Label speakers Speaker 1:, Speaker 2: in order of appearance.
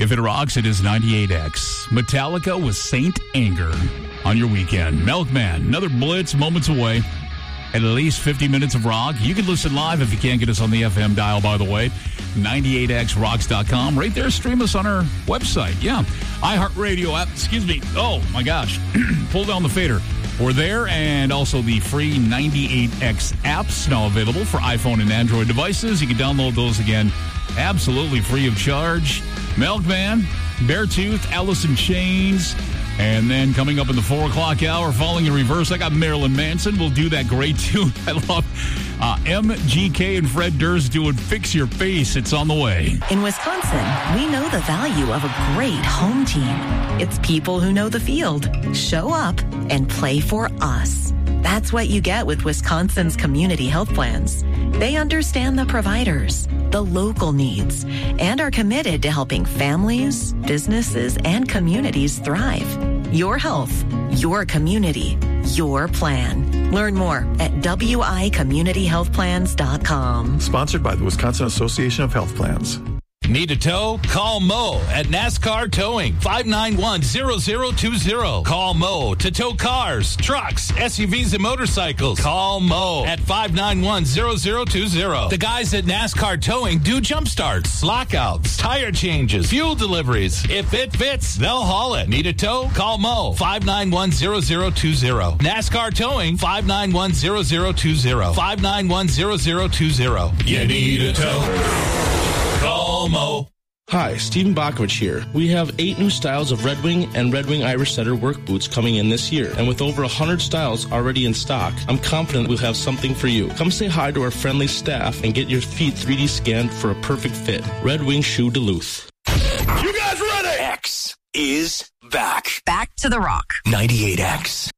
Speaker 1: If it rocks, it is 98X. Metallica with Saint Anger on your weekend. Milkman, another blitz moments away. At least 50 minutes of rock. You can listen live if you can't get us on the FM dial, by the way. 98xrocks.com. Right there, stream us on our website. Yeah. iHeartRadio app. Excuse me. Oh, my gosh. Pull down the fader. We're there, and also the free 98X apps now available for iPhone and Android devices. You can download those again absolutely free of charge. Milkman, Beartooth, Alice in Chains. And then coming up in the 4 o'clock hour, falling in reverse, I got Marilyn Manson. We'll do that great tune. I love MGK and Fred Durst doing Fix Your Face. It's on the way.
Speaker 2: In Wisconsin, we know the value of a great home team. It's people who know the field, show up, and play for us. That's what you get with Wisconsin's community health plans. They understand the providers, the local needs, and are committed to helping families, businesses, and communities thrive. Your health, your community, your plan. Learn more at wicommunityhealthplans.com.
Speaker 3: Sponsored by the Wisconsin Association of Health Plans.
Speaker 4: Need a tow? Call Mo at NASCAR Towing, 591-0020. Call Mo to tow cars, trucks, SUVs, and motorcycles. Call Mo at 591-0020. The guys at NASCAR Towing do jump starts, lockouts, tire changes, fuel deliveries. If it fits, they'll haul it. Need a tow? Call Mo, 591-0020. NASCAR Towing, 591-0020. 591-0020. You need a tow? Call Mo.
Speaker 5: Hi, Stephen Bakovich here. We have 8 new styles of Red Wing and Red Wing Irish Setter work boots coming in this year. And with over 100 styles already in stock, I'm confident we'll have something for you. Come say hi to our friendly staff and get your feet 3D scanned for a perfect fit. Red Wing Shoe Duluth.
Speaker 6: You guys ready?
Speaker 7: X is back.
Speaker 8: Back to the rock.
Speaker 7: 98X.